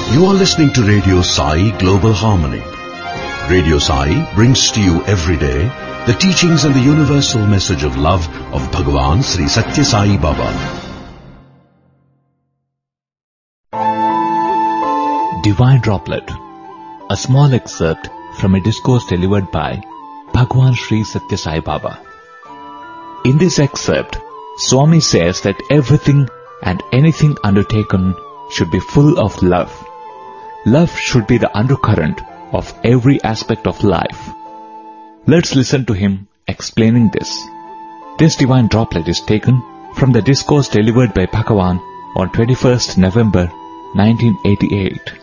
You are listening to Radio Sai Global Harmony. Radio Sai brings to you every day the teachings and the universal message of love of Bhagavan Sri Satya Sai Baba. Divine Droplet, a small excerpt from a discourse delivered by Bhagavan Sri Satya Sai Baba. In this excerpt, Swami says that everything and anything undertaken should be full of love. Love should be the undercurrent of every aspect of life. Let's listen to him explaining this. This divine droplet is taken from the discourse delivered by Bhagavan on 21st November 1988.